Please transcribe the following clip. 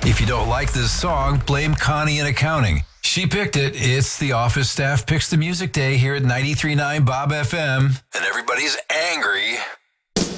If you don't like this song, blame Connie in accounting. She picked it. It's the office staff picks the music day here at 93.9 Bob FM. And everybody's angry